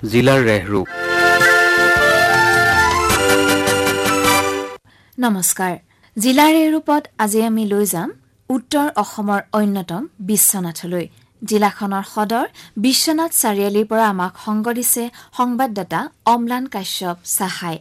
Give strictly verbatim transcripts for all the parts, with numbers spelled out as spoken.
জিলাৰ ৰেহৰূপ। নমস্কাৰ। জিলাৰ ৰেহৰূপত আজি আমি লৈ যাম উত্তৰ অসমৰ অন্যতম বিশ্বনাথলৈ। জিলাখনৰ সদৰ বিশ্বনাথ চাৰিআলিৰ পৰা আমাক সংগ দিছে সংবাদদাতা অম্লান কাশ্যপ সাহাই।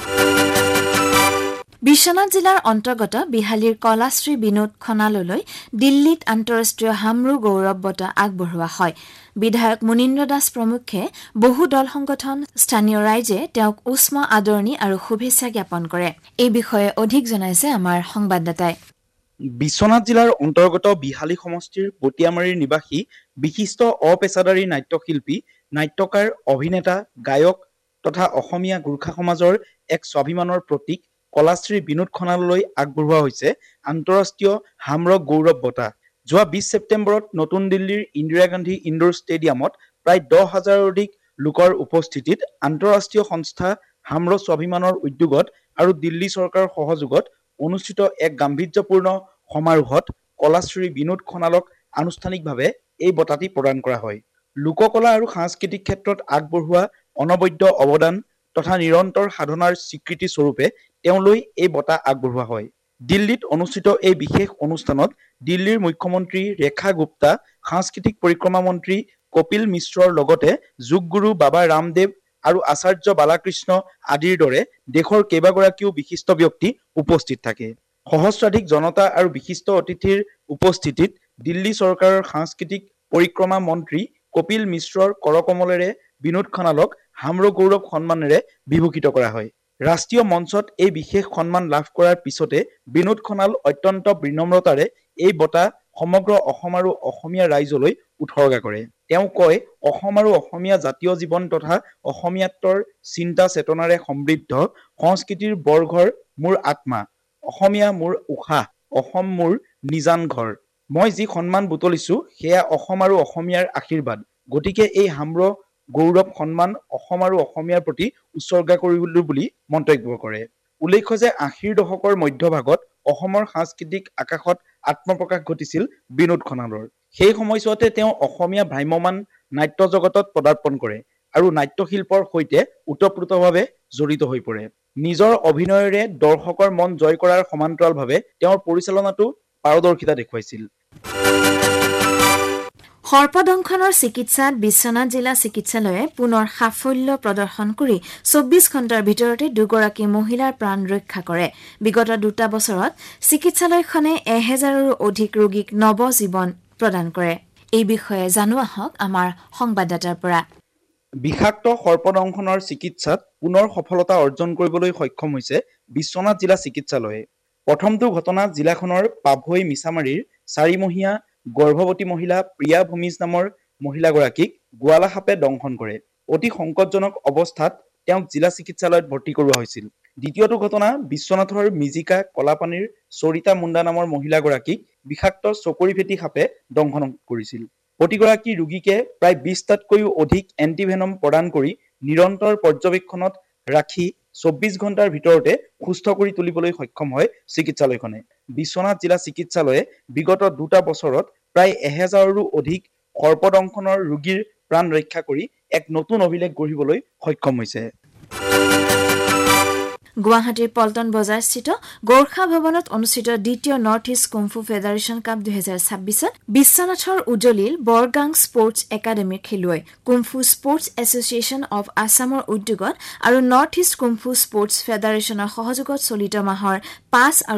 বিশ্বনাথ জিলাৰ অন্তৰ্গত বিহালীৰ কলাশ্ৰী বিনোদ খনাললৈ দিল্লীত আন্তঃৰাষ্ট্ৰীয় হামৰু গৌৰৱ বঁটা আগবঢ়োৱা হয়। বিধায়ক মুনীন্দ্ৰ দাস প্ৰমুখ্যে বহু দল সংগঠন স্থানীয় ৰাইজে তেওঁক উষ্ম আদৰণি আৰু শুভেচ্ছা জ্ঞাপন কৰে। এই বিষয়ে অধিক জনাইছে আমাৰ সংবাদদাতাই। বিশ্বনাথ জিলাৰ অন্তৰ্গত বিহালী সমষ্টিৰ পটিয়ামাৰীৰ নিবাসী বিশিষ্ট অপেচাদাৰী নাট্যশিল্পী, নাট্যকাৰ, অভিনেতা, গায়ক তথা অসমীয়া গোৰ্খা সমাজৰ এক স্বাভিমানৰ প্ৰতীক কলাশ্ৰী বিনোদ খনাললৈ আগবঢ়োৱা হৈছে আন্তঃৰাষ্ট্ৰীয় হামৰক গৌৰৱ বঁটা। যোৱা বিশ ছেপ্টেম্বৰত নতুন দিল্লীৰ ইন্দিৰা গান্ধী ইণ্ডোৰ ষ্টেডিয়ামত প্ৰায় দহ হাজাৰৰ অধিক লোকৰ উপস্থিতিত আন্তঃৰাষ্ট্ৰীয় সংস্থা হামৰ স্বাভিমানৰ উদ্যোগত আৰু দিল্লী চৰকাৰৰ সহযোগত অনুষ্ঠিত এক গাম্ভীৰ্যপূৰ্ণ সমাৰোহত কলাশ্ৰী বিনোদ খনালক আনুষ্ঠানিকভাৱে এই বঁটাটি প্ৰদান কৰা হয়। লোককলা আৰু সাংস্কৃতিক ক্ষেত্ৰত আগবঢ়োৱা অনবদ্য অৱদান তথা নিৰন্তৰ সাধনাৰ স্বীকৃতি স্বৰূপে তেওঁলৈ এই বঁটা আগবঢ়োৱা হয়। দিল্লীত অনুষ্ঠিত এই বিশেষ অনুষ্ঠানত দিল্লীৰ মুখ্যমন্ত্ৰী ৰেখা গুপ্তা, সাংস্কৃতিক পৰিক্ৰমা মন্ত্ৰী কপিল মিশ্ৰৰ লগতে যোগগুৰু বাবা ৰামদেৱ আৰু আচাৰ্য বালাকৃষ্ণ আদিৰ দৰে দেশৰ কেইবাগৰাকীও বিশিষ্ট ব্যক্তি উপস্থিত থাকে। সহস্ৰাধিক জনতা আৰু বিশিষ্ট অতিথিৰ উপস্থিতিত দিল্লী চৰকাৰৰ সাংস্কৃতিক পৰিক্ৰমা মন্ত্ৰী কপিল মিশ্ৰৰ কৰকমলেৰে বিনোদ খনালক হামৰ গৌৰৱ সন্মানেৰে বিভূষিত কৰা হয়। ৰাষ্ট্ৰীয় মঞ্চত এই বিশেষ সন্মান লাভ কৰাৰ পিছতে বিনোদ খনাল অত্যন্ত বিনম্ৰতাৰে এই বঁটা সমগ্ৰ অসম আৰু অসমীয়া ৰাইজলৈ উৎসৰ্গা কৰে। তেওঁ কয়, অসম আৰু অসমীয়া জাতীয় জীৱন তথা অসমীয়াত্বৰ চিন্তা চেতনাৰে সমৃদ্ধ, সংস্কৃতিৰ বৰঘৰ মোৰ আত্মা, অসমীয়া মোৰ উশাহ, অসম মোৰ নিজান ঘৰ। মই যি সন্মান বুটলিছো সেয়া অসম আৰু অসমীয়াৰ আশীৰ্বাদ। গতিকে এই হামৰ গৌৰৱ সন্মান অসম আৰু অসমীয়াৰ প্ৰতি উৎসৰ্গা কৰিলো বুলি মন্তব্য কৰে। উল্লেখ্য যে আশীৰ দশকৰ মধ্যভাগত অসমৰ সাংস্কৃতিক আকাশত আত্মপ্ৰকাশ ঘটিছিল বিনোদ খনালৰ। সেই সময়ছোৱাতে তেওঁ অসমীয়া ভ্ৰাম্যমান নাট্য জগতত পদাৰ্পণ কৰে আৰু নাট্যশিল্পৰ সৈতে ওতঃপ্ৰোতভাৱে জড়িত হৈ পৰে। নিজৰ অভিনয়েৰে দৰ্শকৰ মন জয় কৰাৰ সমান্তৰালভাৱে তেওঁৰ পৰিচালনাতো পাৰদৰ্শিতা দেখুৱাইছিল। সৰ্পদংশনৰ চিকিৎসাত বিশ্বনাথ জিলা চিকিৎসালয়ে পুনৰ সাফল্য প্ৰদৰ্শন কৰি চৌব্বিছ ঘণ্টাৰ ভিতৰতে দুগৰাকী মহিলাৰ প্ৰাণ ৰক্ষা কৰে। বিগত দুটা বছৰত চিকিৎসালয়খনে এহেজাৰৰো অধিক ৰোগীক নৱজীৱন প্ৰদান কৰে। এই বিষয়ে জানো আহক আমাৰ সংবাদদাতাৰ পৰা। বিষাক্ত সৰ্পদংশনৰ চিকিৎসাত পুনৰ সফলতা অৰ্জন কৰিবলৈ সক্ষম হৈছে বিশ্বনাথ জিলা চিকিৎসালয়ে। প্ৰথমটো ঘটনা জিলাখনৰ পাভৈ মিছামাৰীৰ চাৰিমহীয়া গৰ্ভৱতী মহিলা প্ৰিয়া ভূমিজ নামৰ মহিলাগৰাকীক গোৱালা সাপে দংশন কৰে। অতি সংকটজনক অৱস্থাত তেওঁক জিলা চিকিৎসালয়ত ভৰ্তি কৰোৱা হৈছিল। দ্বিতীয়টো ঘটনা বিশ্বনাথৰ মিজিকা কলাপানীৰ চৰিতা মুণ্ডা নামৰ মহিলাগৰাকীক বিষাক্ত চকৰি ফেটি সাপে দংশন কৰিছিল। প্ৰতিগৰাকী ৰোগীকে প্ৰায় বিশটাতকৈও অধিক এণ্টিভেনম প্ৰদান কৰি নিৰন্তৰ পৰ্যবেক্ষণত ৰাখি চৌব্বিছ ঘণ্টাৰ ভিতৰতে সুস্থ কৰি তুলিবলৈ সক্ষম হয় চিকিৎসালয়খনে। বিশ্বনাথ জিলা চিকিৎসালয়ে বিগত দুটা বছৰত প্ৰায় এহেজাৰৰো অধিক সৰ্পদংশনৰ ৰোগীৰ প্ৰাণ ৰক্ষা কৰি এক নতুন অভিলেখ গঢ়িবলৈ সক্ষম হৈছে। গুৱাহাটীৰ পল্টন বজাৰস্থিত গোৰ্খা ভৱনত অনুষ্ঠিত দ্বিতীয় north east kung fu federation cup দুহেজাৰ ছাব্বিছত বিশ্বনাথৰ উজলিল বৰগাং স্পৰ্টছ একাডেমীৰ খেলুৱৈ কুমফু স্পৰ্টছ এছ'চিয়েশ্যন অৱ আছামৰ উদ্যোগত আৰু নৰ্থ ইষ্ট কুমফু স্পৰ্টছ ফেডাৰেশ্যনৰ সহযোগত চলিত মাহৰ পাঁচ আৰু